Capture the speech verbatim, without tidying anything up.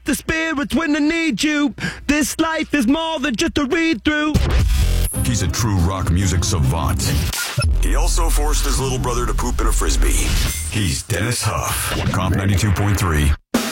the spirits when I need you. This life is more than just a read-through. He's a true rock music savant. He also forced his little brother to poop in a Frisbee. He's Dennis Huff. Comp ninety-two point three.